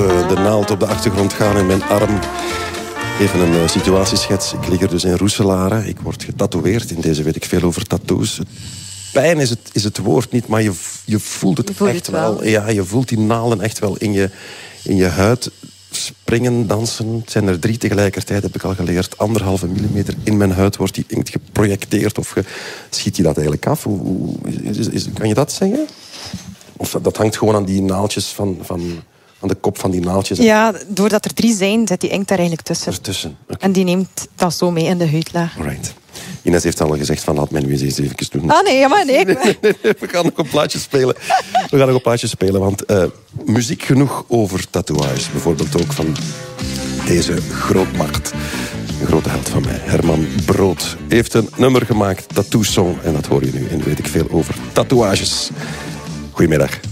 de naald op de achtergrond gaan in mijn arm. Even een situatieschets. Ik lig er dus in Roeselare. Ik word getatoeëerd. In deze weet ik veel over tattoos. Pijn is het woord niet, maar je voelt het echt wel. Ja, je voelt die naalden echt wel in je huid. Springen, dansen. Het zijn er 3 tegelijkertijd, heb ik al geleerd. 1,5 millimeter in mijn huid wordt die inkt geprojecteerd. Of schiet je dat eigenlijk af? Kan je dat zeggen? Of dat hangt gewoon aan die naaldjes aan de kop van die naaldjes? Ja, doordat er 3 zijn, zit die inkt daar eigenlijk tussen. Ertussen. Okay. En die neemt dat zo mee in de huidlaag. Right. Ines heeft al gezegd van laat mij nu eens even doen. Ah nee, maar nee. We gaan nog een plaatje spelen. Want muziek genoeg over tatoeages. Bijvoorbeeld ook van deze grootmacht. Een grote held van mij, Herman Brood. Heeft een nummer gemaakt, Tattoo Song. En dat hoor je nu in Weet ik Veel over tatoeages. Goedemiddag.